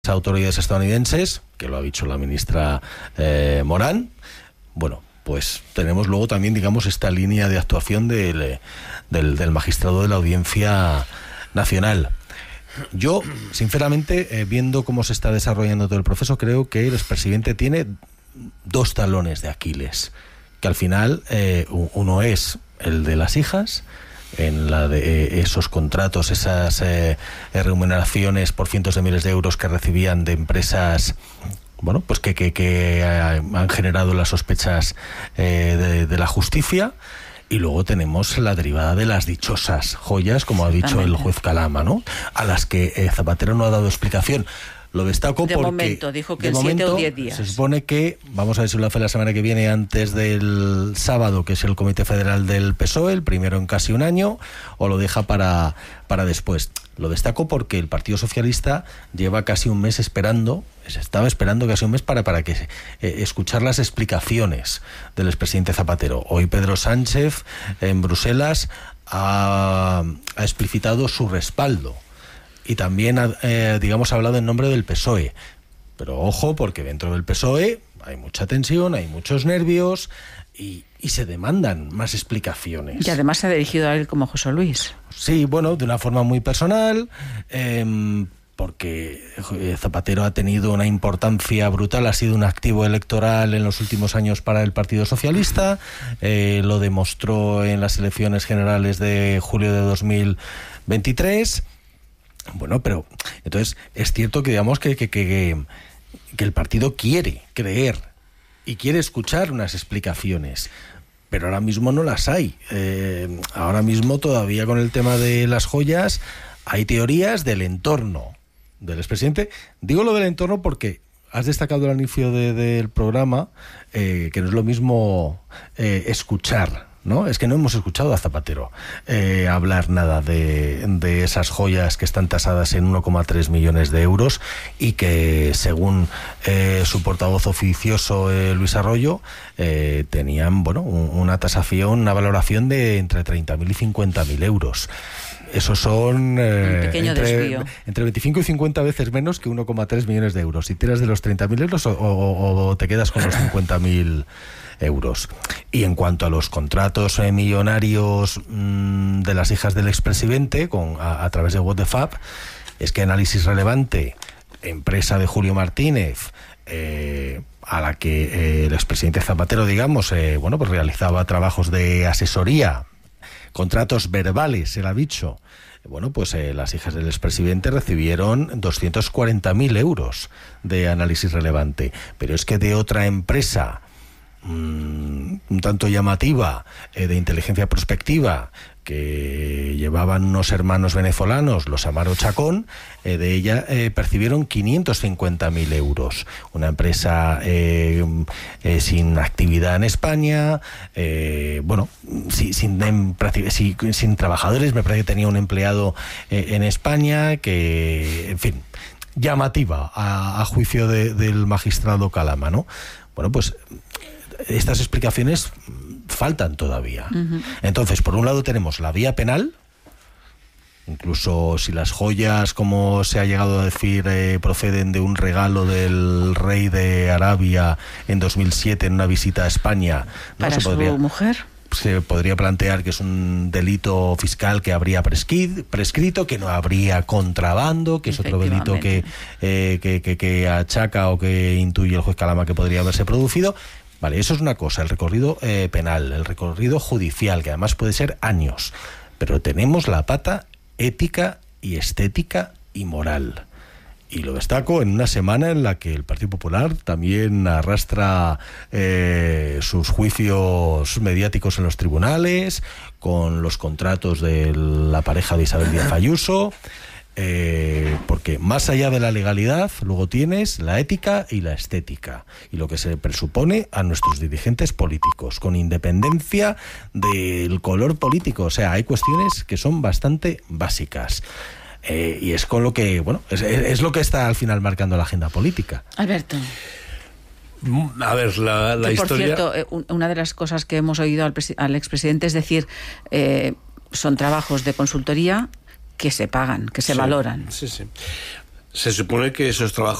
autoridades estadounidenses, que lo ha dicho la ministra Morán. Bueno, pues tenemos luego también, digamos, esta línea de actuación del magistrado de la Audiencia Nacional. Yo, sinceramente, viendo cómo se está desarrollando todo el proceso, creo que el expresidente tiene dos talones de Aquiles, que al final uno es el de las hijas, en la de esos contratos, esas remuneraciones por cientos de miles de euros que recibían de empresas, bueno, pues que han generado las sospechas de la justicia. Y luego tenemos la derivada de las dichosas joyas, como ha dicho el juez Calama, ¿no? A las que Zapatero no ha dado explicación. Lo destaco porque... De momento, dijo que en 7 o 10 días. Se supone que, vamos a ver si lo hace la semana que viene, antes del sábado, que es el Comité Federal del PSOE, el primero en casi un año, o lo deja para después. Lo destaco porque el Partido Socialista lleva casi un mes esperando, se estaba esperando casi un mes para que escuchar las explicaciones del expresidente Zapatero. Hoy Pedro Sánchez, en Bruselas, ha explicitado su respaldo. Y también, digamos, ha hablado en nombre del PSOE. Pero ojo, porque dentro del PSOE hay mucha tensión, hay muchos nervios y se demandan más explicaciones. Y además se ha dirigido a él como José Luis. Sí, bueno, de una forma muy personal, porque Zapatero ha tenido una importancia brutal, ha sido un activo electoral en los últimos años para el Partido Socialista, lo demostró en las elecciones generales de julio de 2023... Bueno, pero entonces es cierto que digamos que el partido quiere creer y quiere escuchar unas explicaciones, pero ahora mismo no las hay. Ahora mismo todavía con el tema de las joyas hay teorías del entorno del expresidente. Digo lo del entorno porque has destacado al inicio del programa que no es lo mismo escuchar, ¿no? Es que no hemos escuchado a Zapatero hablar nada de esas joyas que están tasadas en 1,3 millones de euros y que, según su portavoz oficioso, Luis Arroyo, tenían, bueno, una tasación, una valoración de entre 30.000 y 50.000 euros. Esos son entre 25 y 50 veces menos que 1,3 millones de euros. Si tiras de los 30.000 euros o te quedas con los 50.000 euros. Y en cuanto a los contratos millonarios de las hijas del expresidente a través de What the Fab, es que Análisis Relevante, empresa de Julio Martínez, a la que el expresidente Zapatero, digamos, bueno, pues realizaba trabajos de asesoría, contratos verbales, se lo ha dicho. Bueno, pues las hijas del expresidente recibieron 240.000 euros de Análisis Relevante. Pero es que de otra empresa un tanto llamativa, de inteligencia prospectiva, que llevaban unos hermanos venezolanos, los Amaro Chacón, de ella percibieron 550.000 euros. Una empresa sin actividad en España, bueno, sin trabajadores. Me parece que tenía un empleado en España, que, en fin, llamativa a juicio del magistrado Calama, ¿no? Bueno, pues estas explicaciones faltan todavía. Uh-huh. Entonces, por un lado tenemos la vía penal, incluso si las joyas, como se ha llegado a decir, proceden de un regalo del rey de Arabia en 2007 en una visita a España, ¿no? ¿Para su mujer? Se podría plantear que es un delito fiscal que habría prescrito, que no habría contrabando, que es otro delito que achaca o que intuye el juez Calama que podría haberse producido. Vale, eso es una cosa, el recorrido penal, el recorrido judicial, que además puede ser años. Pero tenemos la pata ética y estética y moral. Y lo destaco en una semana en la que el Partido Popular también arrastra sus juicios mediáticos en los tribunales, con los contratos de la pareja de Isabel Díaz Ayuso, porque más allá de la legalidad luego tienes la ética y la estética y lo que se presupone a nuestros dirigentes políticos, con independencia del color político. O sea, hay cuestiones que son bastante básicas. Y es con lo que, bueno, es lo que está al final marcando la agenda política. Alberto. A ver, la historia... Por cierto, una de las cosas que hemos oído al expresidente es decir, son trabajos de consultoría que se pagan, que se valoran. Sí, sí. Se supone que esos trabajos